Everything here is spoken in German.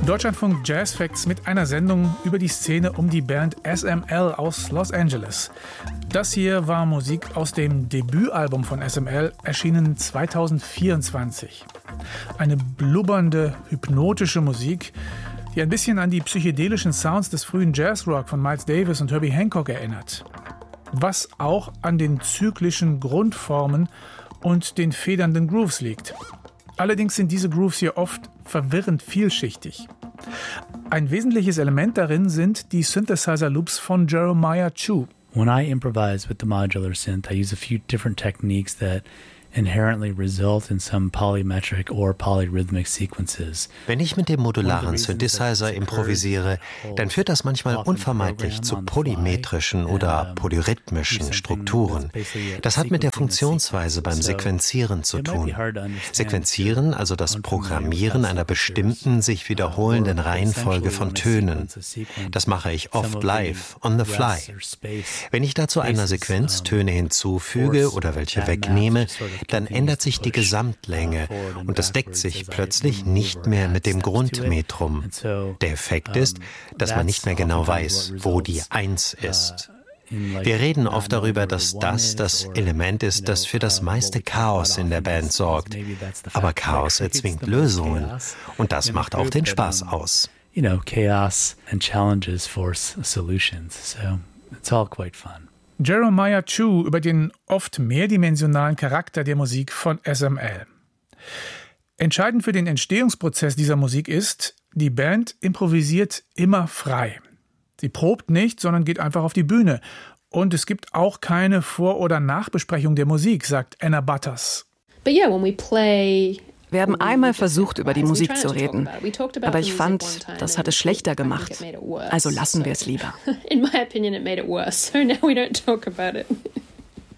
Deutschlandfunk Jazz Facts mit einer Sendung über die Szene um die Band SML aus Los Angeles. Das hier war Musik aus dem Debütalbum von SML, erschienen 2024. Eine blubbernde, hypnotische Musik, die ein bisschen an die psychedelischen Sounds des frühen Jazzrock von Miles Davis und Herbie Hancock erinnert. Was auch an den zyklischen Grundformen und den federnden Grooves liegt. Allerdings sind diese Grooves hier oft verwirrend vielschichtig. Ein wesentliches Element darin sind die Synthesizer-Loops von Jeremiah Chu. When I improvise with the modular synth, I use a few different techniques that inherently result in some polymetric or polyrhythmic sequences. Wenn ich mit dem modularen Synthesizer improvisiere, dann führt das manchmal unvermeidlich zu polymetrischen oder polyrhythmischen Strukturen. Das hat mit der Funktionsweise beim Sequenzieren zu tun. Sequenzieren, also das Programmieren einer bestimmten, sich wiederholenden Reihenfolge von Tönen. Das mache ich oft live, on the fly. Wenn ich dazu einer Sequenz Töne hinzufüge oder welche wegnehme, dann ändert sich die Gesamtlänge und das deckt sich plötzlich nicht mehr mit dem Grundmetrum. Der Effekt ist, dass man nicht mehr genau weiß, wo die Eins ist. Wir reden oft darüber, dass das Element ist, das für das meiste Chaos in der Band sorgt. Aber Chaos erzwingt Lösungen und das macht auch den Spaß aus. Chaos and challenges force solutions, so it's all quite fun. Jeremiah Chu über den oft mehrdimensionalen Charakter der Musik von SML. Entscheidend für den Entstehungsprozess dieser Musik ist, die Band improvisiert immer frei. Sie probt nicht, sondern geht einfach auf die Bühne. Und es gibt auch keine Vor- oder Nachbesprechung der Musik, sagt Anna Butters. Wir haben einmal versucht, über die Musik zu reden. Aber ich fand, das hat es schlechter gemacht. Also lassen wir es lieber.